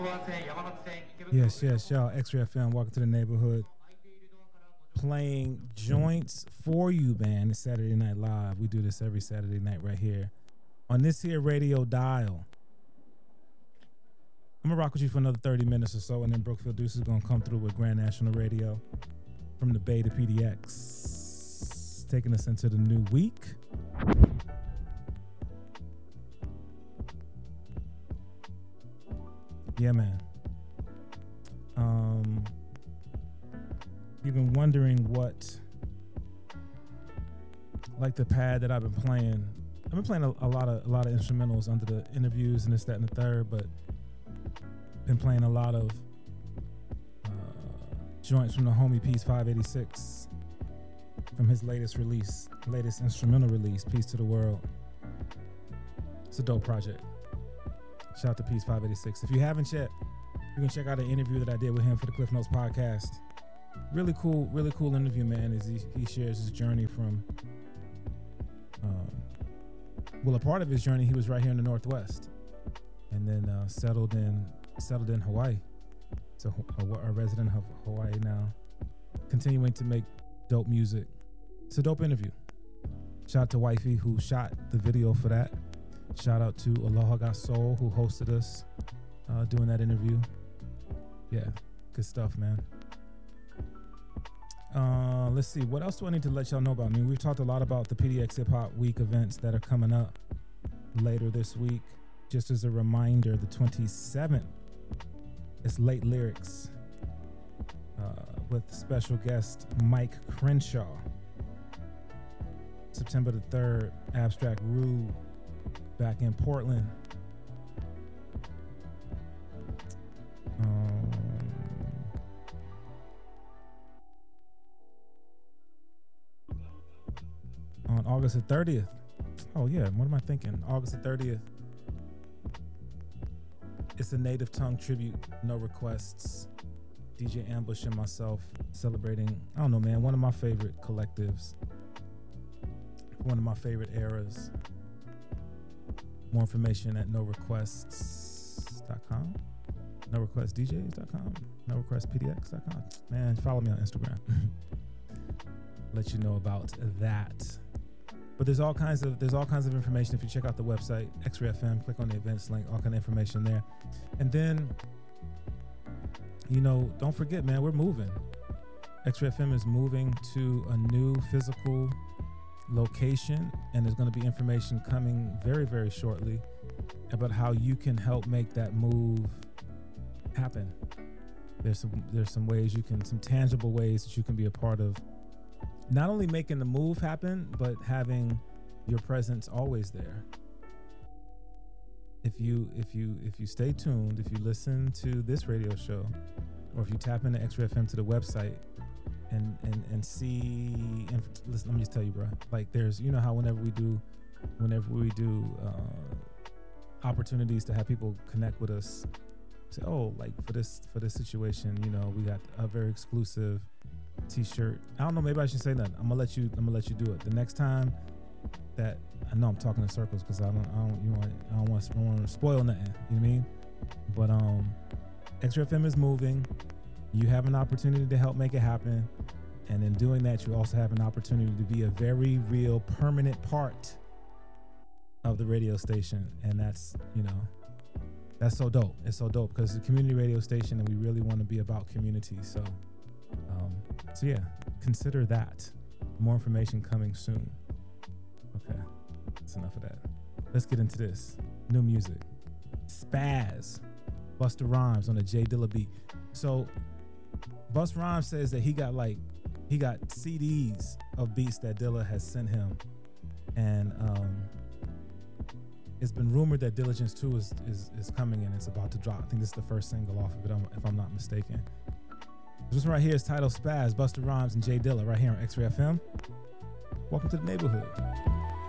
Yes, y'all. X-Ray FM, welcome to the neighborhood. Playing joints for you, man. It's Saturday Night Live. We do this every Saturday night right here on this here radio dial. I'm going to rock with you for another 30 minutes or so, and then Brookfield Deuce is going to come through with Grand National Radio from the Bay to PDX, taking us into the new week. Yeah, man. You've been wondering what, like the pad that I've been playing. I've been playing a lot of instrumentals under the interviews and this, that, and the third, but been playing a lot of joints from the homie Peace 586 from his latest instrumental release, Peace to the World. It's a dope project. Shout out to Peace 586. If you haven't yet, you can check out an interview that I did with him for the Cliff Notes podcast. Really cool interview, man, as he shares his journey from, a part of his journey, he was right here in the Northwest and then settled in Hawaii. So a resident of Hawaii now, continuing to make dope music. It's a dope interview. Shout out to Wifey who shot the video for that. Shout out to Aloha Got Soul who hosted us doing that interview. Yeah, good stuff, man. Let's see. What else do I need to let y'all know about? I mean, we've talked a lot about the PDX Hip Hop Week events that are coming up later this week. Just as a reminder, the 27th is Late Lyrics with special guest Mike Crenshaw. September the 3rd, Abstract Rude back in Portland. On August the 30th. Oh yeah, what am I thinking? August the 30th. It's a Native Tongue tribute, no requests. DJ Ambush and myself celebrating, I don't know, man, one of my favorite collectives. One of my favorite eras. More information at norequests.com. NoRequestDJs.com. NoRequestPDX.com. Man, follow me on Instagram. Let you know about that. But there's all kinds of information if you check out the website, X-Ray FM, click on the events link, all kind of information there. And then, don't forget, man, we're moving. X-Ray FM is moving to a new physical location, and there's going to be information coming very, very shortly about how you can help make that move happen. There's some ways some tangible ways that you can be a part of not only making the move happen, but having your presence always there. If you stay tuned, if you listen to this radio show, or if you tap into X-Ray FM to the website and see, and listen, let me just tell you, bro. Like, there's, how whenever we do opportunities to have people connect with us, say, oh, like for this situation, we got a very exclusive T-shirt. I don't know, maybe I should say nothing. I'm gonna let you do it. The next time that, I know I'm talking in circles because I don't want to spoil nothing. You know what I mean? But X-Ray FM is moving. You have an opportunity to help make it happen, and in doing that, you also have an opportunity to be a very real, permanent part of the radio station, and that's so dope. It's so dope because it's a community radio station, and we really want to be about community. So yeah, consider that. More information coming soon. Okay, that's enough of that. Let's get into this. New music. Spaz. Busta Rhymes on a J Dilla beat. So Busta Rhymes says that he got CDs of beats that Dilla has sent him. And it's been rumored that Diligence 2 is coming in. It's about to drop. I think this is the first single off of it, if I'm not mistaken. This one right here is titled Spaz, Busta Rhymes and J Dilla right here on X-Ray FM. Welcome to the neighborhood.